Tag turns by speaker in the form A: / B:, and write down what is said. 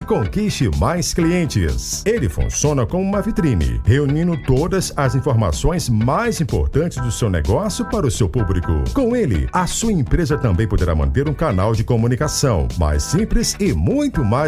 A: conquiste mais clientes. Ele funciona como uma vitrine, reunindo todas as informações mais importantes do seu negócio para o seu público. Com ele, a sua empresa também poderá manter um canal de comunicação mais simples e muito mais